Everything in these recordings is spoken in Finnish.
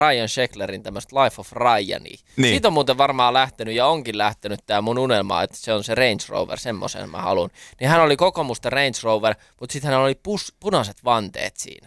Ryan Shecklerin tämmöistä Life of Ryania. Niin. Siitä on muuten varmaan lähtenyt ja onkin lähtenyt tämä mun unelma, että se on se Range Rover, semmoisen mä haluan. Niin hän oli koko musta Range Rover, mutta sitten hän oli punaiset vanteet siinä.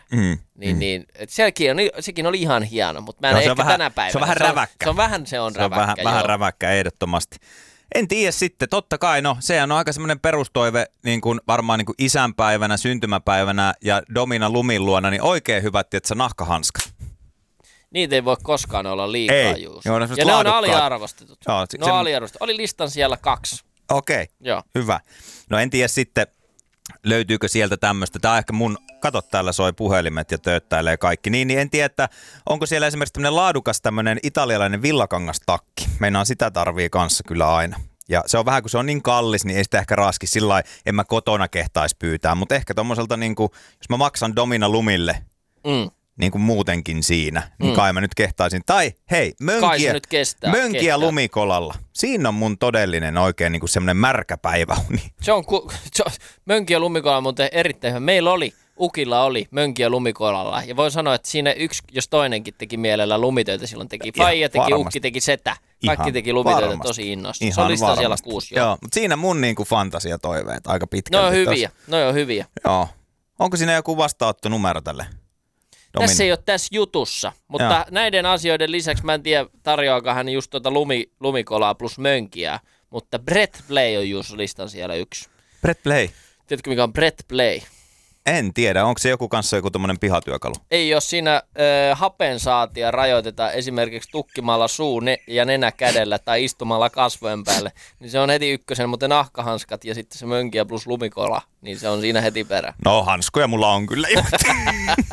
Sekin oli ihan hieno, mutta mä en ehkä tänä päivänä. Se on vähän räväkkä. Se on räväkkä, vähän räväkkä ehdottomasti. En tiedä sitten, totta kai, sehän on aika semmoinen perustoive, niin kuin varmaan niin kuin isänpäivänä, syntymäpäivänä ja Domina Lumin luona, niin oikein hyvät, että sä nahkahanskat. Niitä ei voi koskaan olla liikaa, Juuso. Joo, ja ne on aliarvostetut. Joo, aliarvostetut. Oli listan siellä 2. Okei, hyvä. No en tiedä sitten, löytyykö sieltä tämmöistä. Tämä on ehkä kato täällä soi puhelimet ja tööttäilee kaikki. Niin en tiedä, että onko siellä esimerkiksi tämmöinen laadukas tämmöinen italialainen villakangastakki. Meinaan sitä tarvii kanssa kyllä aina. Ja se on vähän, kun se on niin kallis, niin ei sitä ehkä raski sillä lailla, en mä kotona kehtaisi pyytää. Mutta ehkä tommoselta, niin kuin, jos mä maksan Domina Lumille, niin kuin muutenkin siinä, niin kai mä nyt kehtaisin. Tai hei, mönkiä lumikolalla. Siinä on mun todellinen oikein niin kuin semmoinen märkä päiväuni. Mönkiä lumikolla muuten erittäin hyvä. Meillä Ukilla oli mönkiä lumikolalla. Ja voin sanoa, että siinä yksi, jos toinenkin teki mielellä lumitöitä, silloin teki faija, teki ukki, teki setä. Kaikki teki lumitöitä tosi innosta. Se oli siellä 6 Joo, mutta siinä mun niin kuin fantasiatoiveet aika pitkälti. No on hyviä. Joo. Onko siinä joku vastaanottonumero tälle? Tässä ei ole tässä jutussa, mutta näiden asioiden lisäksi mä en tiedä, tarjoaako hän just lumikolaa plus mönkiä, mutta Brett Play on just listan siellä 1. Brett Play? Tiedätkö mikä on Brett Play? En tiedä, onko se joku tommonen pihatyökalu? Ei, jos siinä hapensaatia rajoitetaan esimerkiksi tukkimalla suu ja nenä kädellä tai istumalla kasvojen päälle, niin se on heti ykkösen, mutta nahkahanskat ja sitten se mönkiä plus lumikola, niin se on siinä heti perä. No hanskoja mulla on kyllä.